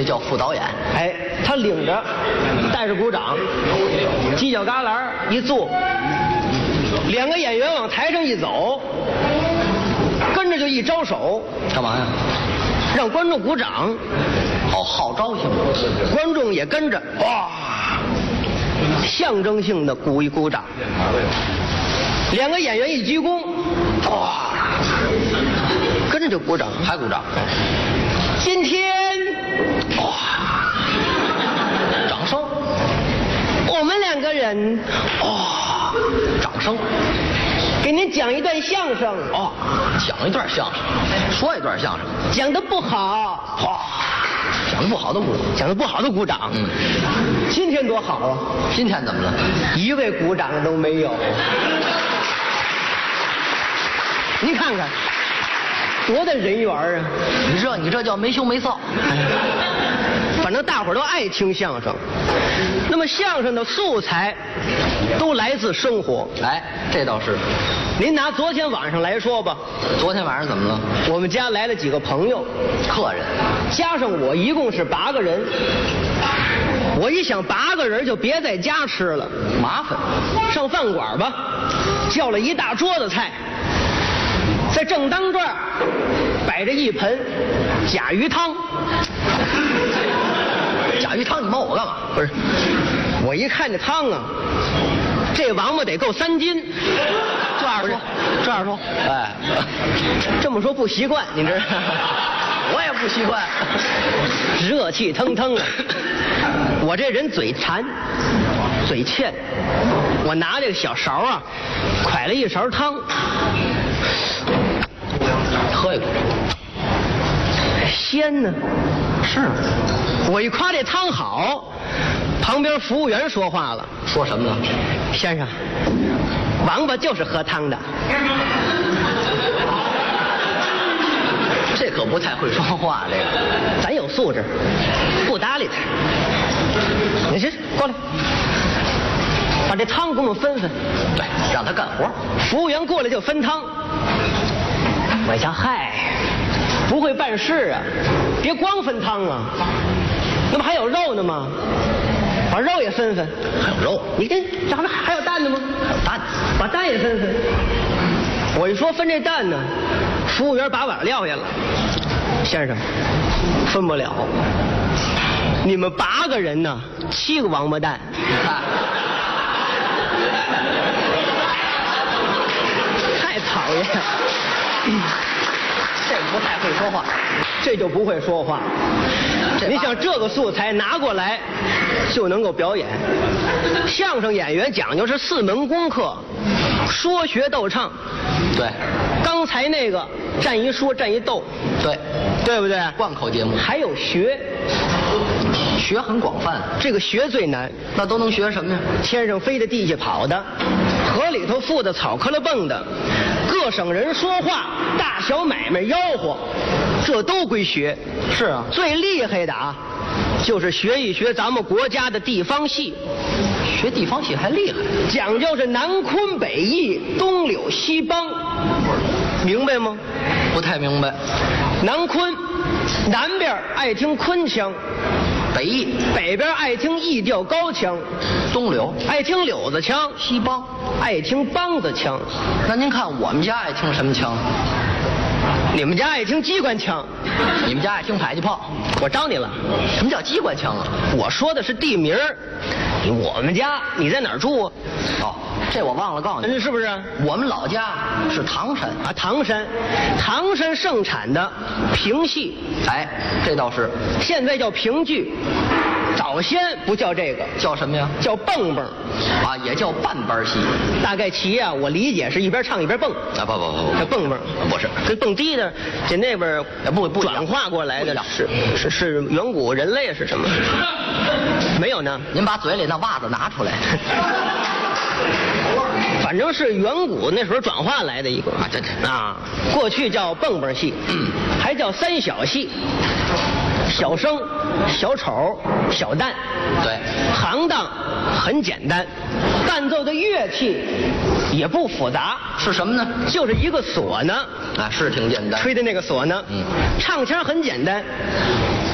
叫副导演。 哎，他领着，带着鼓掌，犄角旮旯一坐，两个演员往台上一走，跟着就一招手， 干嘛呀？ 让观众鼓掌。 哦，号召性， 观众也跟着哇，象征性的鼓一鼓掌。两个演员一鞠躬，哇，跟着就鼓掌， 还鼓掌。 今天，哇， 掌声。 我们两个人， 哦，掌声。 给您讲一段相声。 哦，讲一段相声，说一段相声。 讲得不好， 哇，讲得不好的鼓， 讲得不好的鼓掌。 嗯， 今天多好啊！ 今天怎么了？ 一位鼓掌的都没有。您看看，多大人缘啊！ 你这叫没羞没臊。 反正大伙儿都爱听相声。那么相声的素材都来自生活。 哎，这倒是。 您拿昨天晚上来说吧。 昨天晚上怎么了？ 我们家来了几个朋友， 客人， 加上我一共是8个人。我一想8个人就别在家吃了， 麻烦， 上饭馆吧，叫了一大桌子菜，在正当这儿摆着一盆甲鱼汤。 甲鱼汤你问我干嘛？ 不是，我一看这汤啊，这王八得够3斤。这样说， 哎， 这么说不习惯，你知道？ 我也不习惯， 热气腾腾的。我这人嘴馋，嘴欠，我拿这个小勺啊，㧟了一勺汤， 喝一口。 鲜呢。 是。 我一夸这汤好，旁边服务员说话了。 说什么了？ 先生，王八就是喝汤的。 这可不太会说话，这个。 咱有素质，不搭理他。你去过来，把这汤给我们分分。 对，让他干活。 服务员过来就分汤。我想嗨，不会办事啊，别光分汤啊，那不还有肉呢吗？把肉也分分。 还有肉？ 你这还有蛋呢吗？ 还有蛋， 把蛋也分分。我一说分这蛋呢，服务员把碗撂下了。先生，分不了。你们8个人呢，7个王八蛋。太讨厌了。 这不太会说话， 这就不会说话。你想这个素材拿过来就能够表演。相声演员讲究是4门功课，说学逗唱。 对， 刚才那个站一说站一逗， 对， 对不对？ 贯口节目。 还有学， 学很广泛， 这个学最难。 那都能学什么呀？ 天上飞的，地下跑的，河里头浮的，草磕了蹦的，各省人说话，大小买卖吆喝，这都归学。 是啊， 最厉害的啊，就是学一学咱们国家的地方戏。 学地方戏还厉害， 讲究是南昆北弋，东柳西梆，明白吗？ 不太明白。 南昆，南边爱听昆腔， 北弋， 北边爱听弋调高腔， 东柳爱听柳子腔， 西梆爱听梆子腔。 那您看我们家爱听什么腔？ 你们家爱听机关枪， 你们家爱听迫击炮。 我招你了。 什么叫机关枪啊？ 我说的是地名。我们家你在哪儿住啊？ 哦，这我忘了告诉你， 是不是？ 我们老家是唐山啊，唐山盛产的评戏。 哎，这倒是。 现在叫评剧，早先不叫这个， 叫什么呀？ 叫蹦蹦。 啊，也叫半班戏。 大概其啊，我理解是一边唱一边蹦。 啊，不， 叫蹦蹦， 不是， 跟蹦迪的这那边不转化过来的是远古人类是什么？没有呢。 您把嘴里那袜子拿出来。 反正是远古那时候转化来的一个啊，这啊，过去叫蹦蹦戏，还叫三小戏，小生、小丑、小旦。 对， 行当很简单，伴奏的乐器也不复杂， 是什么呢？ 就是一个唢呐。 啊，是挺简单， 吹的那个唢呐。唱腔很简单，